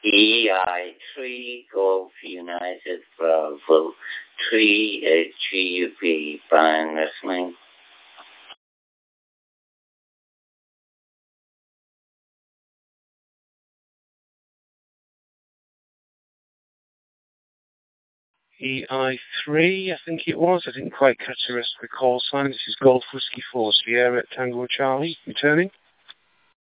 EI3 Golf United Bravo 3 GUP Bang listening. EI3, I think it was. I didn't quite catch the rest of the call sign. This is Golf Whiskey 4 Sierra at Tango Charlie, returning.